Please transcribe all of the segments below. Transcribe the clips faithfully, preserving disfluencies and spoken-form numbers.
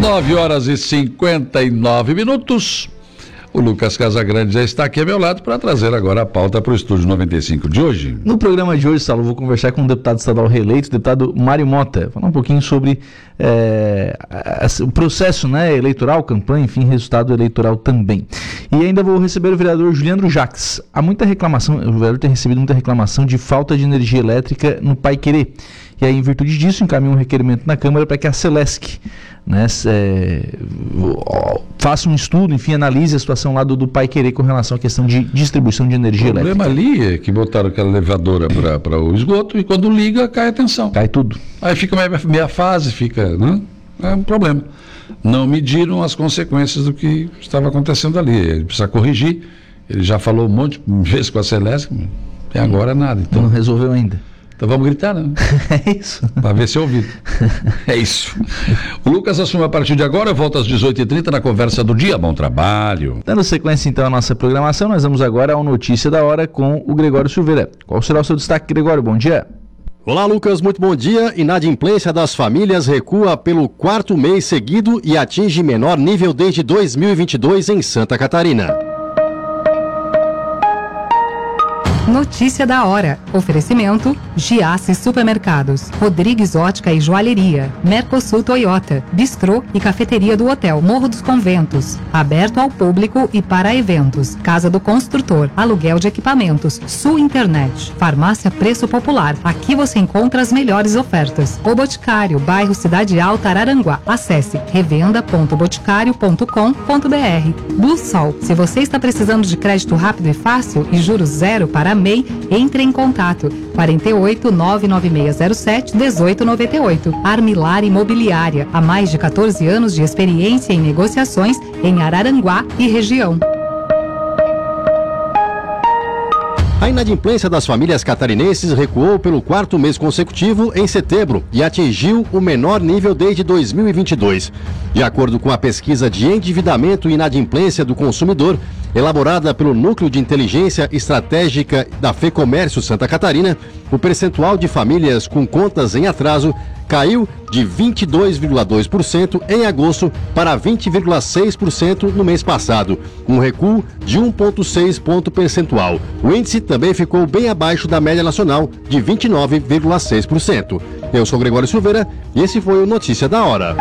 nove horas e cinquenta e nove minutos. O Lucas Casagrande já está aqui ao meu lado para trazer agora a pauta para o Estúdio noventa e cinco de hoje. No programa de hoje, Saulo, vou conversar com o deputado estadual reeleito, o deputado Mário Mota, falar um pouquinho sobre é, a, a, o processo, né, eleitoral, campanha, enfim, resultado eleitoral também. E ainda vou receber o vereador Juliandro Jacques. Há muita reclamação, o vereador tem recebido muita reclamação de falta de energia elétrica no Paiquerê. E aí, em virtude disso, encaminhou um requerimento na Câmara para que a Celesc, né, é, faça um estudo, enfim, analise a situação lá do, do Paiquerê com relação à questão de distribuição de energia elétrica. O problema ali é que botaram aquela elevadora para o esgoto e quando liga, cai a tensão. Cai tudo. Aí fica meia, meia fase, fica, né? É um problema. Não mediram as consequências do que estava acontecendo ali. Ele precisa corrigir. Ele já falou um monte de vezes com a Celesc, até agora nada. Então, não resolveu ainda. Então vamos gritar, né? É isso. Para ver se é ouvido. É isso. O Lucas assume a partir de agora, volta às dezoito e trinta na conversa do dia. Bom trabalho. Dando sequência então à nossa programação, nós vamos agora ao Notícia da Hora com o Gregório Silveira. Qual será o seu destaque, Gregório? Bom dia. Olá, Lucas, muito bom dia. Inadimplência das famílias recua pelo quarto mês seguido e atinge menor nível desde dois mil e vinte e dois em Santa Catarina. Notícia da hora. Oferecimento: Giasse Supermercados, Rodrigues Ótica e Joalheria, Mercosul Toyota, Bistrô e Cafeteria do Hotel Morro dos Conventos. Aberto ao público e para eventos. Casa do Construtor, aluguel de equipamentos, Sul Internet, Farmácia Preço Popular. Aqui você encontra as melhores ofertas. O Boticário, bairro Cidade Alta, Araranguá. Acesse revenda ponto boticário ponto com ponto br. Blue Sol. Se você está precisando de crédito rápido e fácil e juros zero para M E I, entre em contato quarenta e oito, nove nove seis zero sete, dezoito noventa e oito. Armilar Imobiliária, há mais de quatorze anos de experiência em negociações em Araranguá e região. A inadimplência das famílias catarinenses recuou pelo quarto mês consecutivo em setembro e atingiu o menor nível desde dois mil e vinte e dois. De acordo com a pesquisa de endividamento e inadimplência do consumidor, elaborada pelo Núcleo de Inteligência Estratégica da FEComércio Santa Catarina, o percentual de famílias com contas em atraso caiu de vinte e dois vírgula dois por cento em agosto para vinte vírgula seis por cento no mês passado, um recuo de um vírgula seis ponto percentual. O índice também ficou bem abaixo da média nacional de vinte e nove vírgula seis por cento. Eu sou Gregório Silveira e esse foi o Notícia da Hora.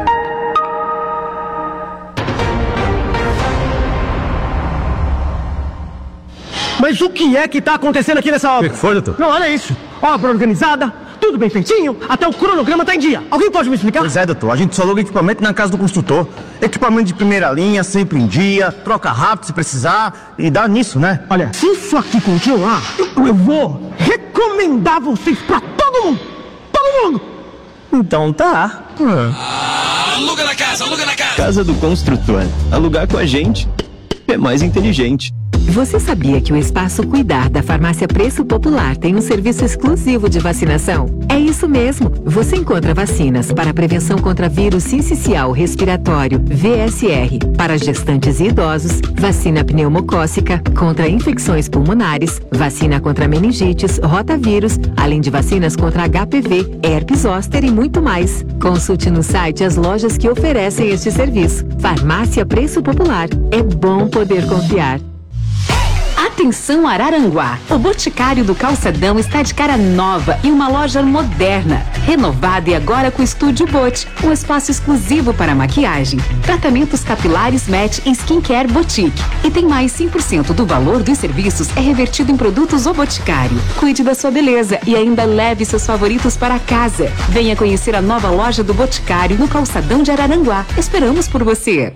Mas o que é que está acontecendo aqui nessa obra? O que foi, doutor? Não, olha isso. Obra organizada, tudo bem feitinho, até o cronograma está em dia. Alguém pode me explicar? Pois é, doutor. A gente só aluga equipamento na casa do construtor. Equipamento de primeira linha, sempre em dia, troca rápido se precisar e dá nisso, né? Olha, se isso aqui continuar, eu, eu vou recomendar vocês pra todo mundo. Todo mundo. Então tá. Ah, aluga na casa, aluga na casa. Casa do Construtor. Alugar com a gente é mais inteligente. Você sabia que o Espaço Cuidar da Farmácia Preço Popular tem um serviço exclusivo de vacinação? É isso mesmo! Você encontra vacinas para a prevenção contra vírus sincicial respiratório, V S R, para gestantes e idosos, vacina pneumocócica, contra infecções pulmonares, vacina contra meningites, rotavírus, além de vacinas contra H P V, herpes zoster e muito mais. Consulte no site as lojas que oferecem este serviço. Farmácia Preço Popular. É bom poder confiar. Atenção Araranguá! O Boticário do Calçadão está de cara nova e uma loja moderna, renovada e agora com Estúdio Bot, um espaço exclusivo para maquiagem, tratamentos capilares Match e Skincare Boutique. E tem mais cem por cento do valor dos serviços é revertido em produtos O Boticário. Cuide da sua beleza e ainda leve seus favoritos para casa. Venha conhecer a nova loja do Boticário no Calçadão de Araranguá. Esperamos por você!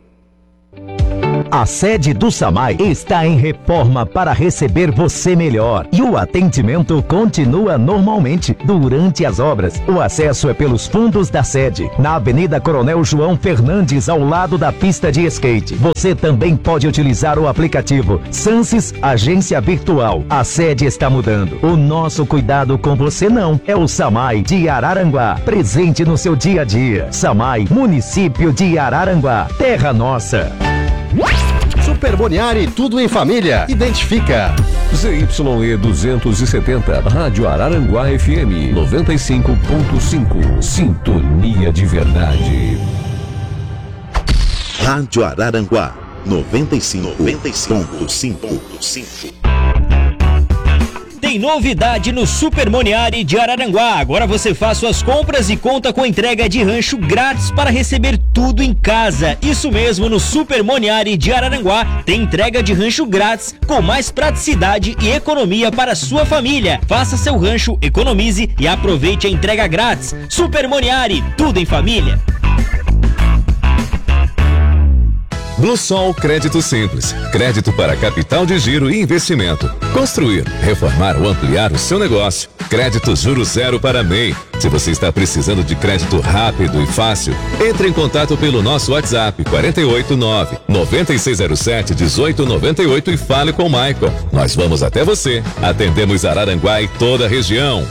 A sede do SAMAI está em reforma para receber você melhor e o atendimento continua normalmente durante as obras. O acesso é pelos fundos da sede, na Avenida Coronel João Fernandes, ao lado da pista de skate. Você também pode utilizar o aplicativo Sansis Agência Virtual. A sede está mudando. O nosso cuidado com você não é o SAMAI de Araranguá, presente no seu dia a dia. SAMAI, município de Araranguá, terra nossa. Super Boniari, tudo em família. Identifica. Z Y E duzentos e setenta, Rádio Araranguá F M noventa e cinco ponto cinco. Sintonia de verdade. Rádio Araranguá noventa e cinco ponto cinco. Tem novidade no Super Moniari de Araranguá. Agora você faz suas compras e conta com entrega de rancho grátis para receber tudo em casa. Isso mesmo, no Super Moniari de Araranguá tem entrega de rancho grátis com mais praticidade e economia para sua família. Faça seu rancho, economize e aproveite a entrega grátis. Super Moniari, tudo em família. Bluesol Crédito Simples. Crédito para capital de giro e investimento. Construir, reformar ou ampliar o seu negócio. Crédito juro zero para M E I. Se você está precisando de crédito rápido e fácil, entre em contato pelo nosso WhatsApp quatro oito nove, nove seis zero sete, um oito nove oito e fale com o Michael. Nós vamos até você. Atendemos Araranguá e toda a região.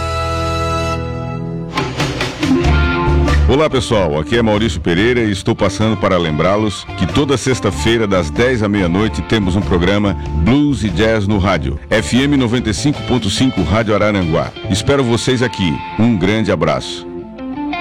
Olá pessoal, aqui é Maurício Pereira e estou passando para lembrá-los que toda sexta-feira das dez à meia-noite temos um programa Blues e Jazz no rádio, F M noventa e cinco ponto cinco Rádio Araranguá. Espero vocês aqui. Um grande abraço.